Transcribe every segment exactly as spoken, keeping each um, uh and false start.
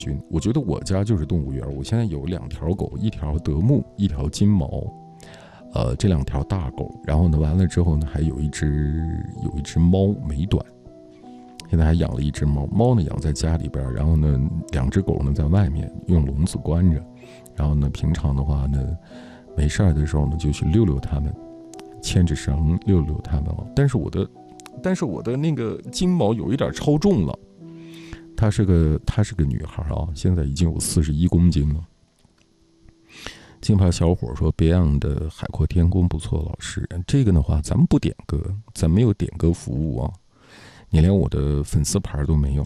我觉得我家就是动物园，我现在有两条狗，一条德牧，一条金毛，呃，这两条大狗。然后呢，完了之后呢，还有一只有一只猫美短，现在还养了一只猫。猫呢养在家里边，然后呢，两只狗呢在外面用笼子关着。然后呢，平常的话呢，没事儿的时候呢，就去遛遛它们，牵着绳遛遛它们哦。但是我的，但是我的那个金毛有一点超重了。她是个她是个女孩啊，现在已经有四十一公斤了。金牌小伙说 Beyond 的海阔天空不错，老师这个的话咱们不点歌，咱没有点歌服务啊，你连我的粉丝牌都没有。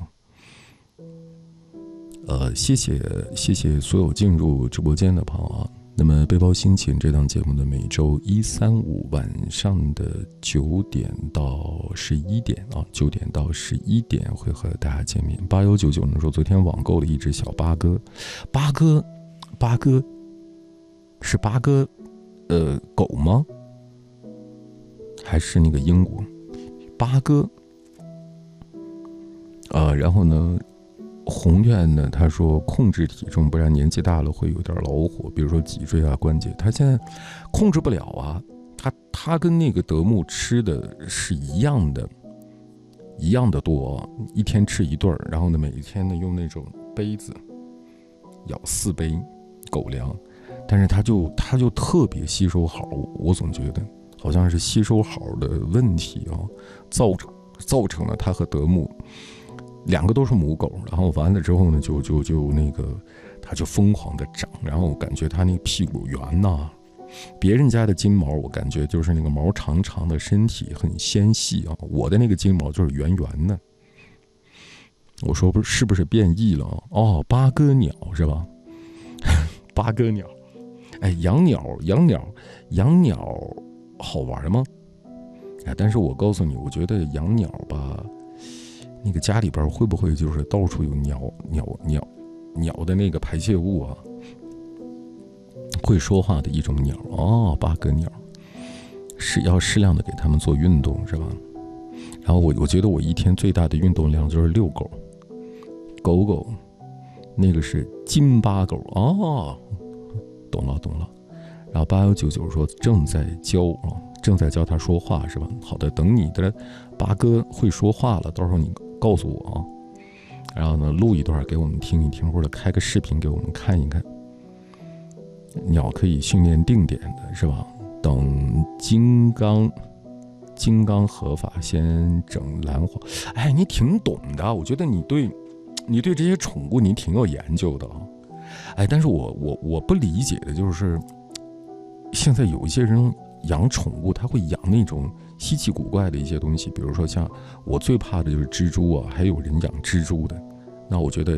呃，谢谢谢谢所有进入直播间的朋友啊。那么背包心情这档节目呢，每周一三五晚上的九点到十一点啊，九点到十一点会和大家见面。八幺九九呢说昨天网购了一只小八哥，八哥，八哥是八哥，呃，狗吗？还是那个英国八哥？呃，然后呢？宏愿呢，他说控制体重，不然年纪大了会有点老火，比如说脊椎啊、关节。他现在控制不了啊，他他跟那个德牧吃的是一样的，一样的多，一天吃一顿儿，然后呢，每一天呢用那种杯子舀四杯狗粮，但是他就他就特别吸收好，我总觉得好像是吸收好的问题啊，造成造成了他和德牧。两个都是母狗，然后完了之后呢，就就就那个，它就疯狂的长，然后我感觉它那个屁股圆呐、啊，别人家的金毛我感觉就是那个毛长长的，身体很纤细啊，我的那个金毛就是圆圆的。我说不是是不是变异了？哦，八哥鸟是吧？八哥鸟，哎，养鸟养鸟养鸟好玩吗？哎，但是我告诉你，我觉得养鸟吧。那个家里边会不会就是到处有鸟鸟鸟鸟的那个排泄物啊？会说话的一种鸟哦，八哥鸟是要适量的给他们做运动是吧？然后我我觉得我一天最大的运动量就是遛狗，狗狗，那个是金巴狗哦，懂了懂了。然后八幺九九说正在教啊，正在教他说话是吧？好的，等你的八哥会说话了，到时候你告诉我啊，然后呢录一段给我们听一听，或者开个视频给我们看一看。鸟可以训练定点的是吧？等金刚金刚合法先整兰花。哎，你挺懂的，我觉得你对你对这些宠物你挺有研究的啊。哎，但是我我我不理解的就是，现在有一些人养宠物，他会养那种稀奇古怪的一些东西，比如说像我最怕的就是蜘蛛啊，还有人养蜘蛛的，那我觉得，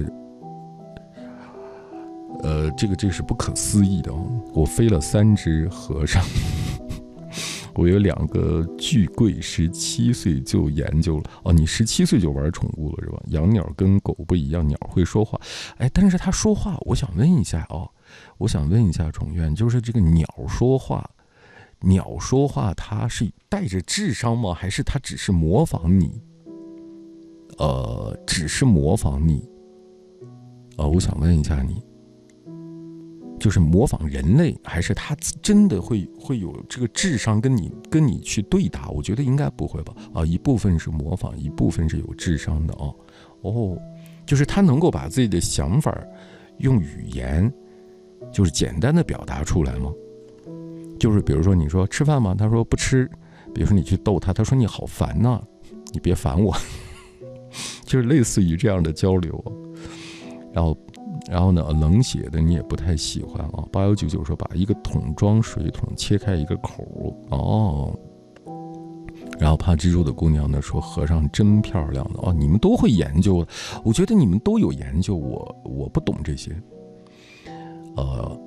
呃，这个这个是不可思议的哦。我飞了三只和尚，我有两个巨贵，十七岁就研究了哦，你十七岁就玩宠物了是吧？养鸟跟狗不一样，鸟会说话，哎，但是它说话，我想问一下哦，我想问一下宠愿，就是这个鸟说话。鸟说话，它是带着智商吗？还是它只是模仿你？呃，只是模仿你。呃，我想问一下你，就是模仿人类，还是它真的会会有这个智商跟你跟你去对答？我觉得应该不会吧。啊，一部分是模仿，一部分是有智商的哦。哦，就是它能够把自己的想法用语言，就是简单的表达出来吗？就是比如说你说吃饭吗？他说不吃。比如说你去逗他，他说你好烦呐、啊，你别烦我。就是类似于这样的交流。然后，然后呢，冷血的你也不太喜欢啊。八幺九九说把一个桶装水桶切开一个口哦。然后怕蜘蛛的姑娘呢说和尚真漂亮的哦，你们都会研究，我觉得你们都有研究，我我不懂这些。呃。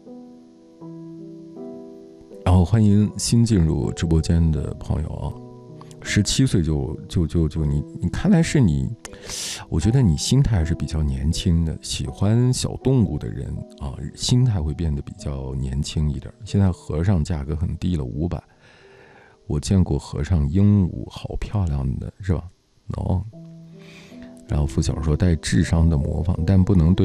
然后欢迎新进入直播间的朋友啊，十七岁就就就就你你看来是你，我觉得你心态还是比较年轻的，喜欢小动物的人啊，心态会变得比较年轻一点。现在和尚价格很低了，五百，我见过和尚鹦鹉，好漂亮的是吧？哦，然后付小说带智商的模仿，但不能对。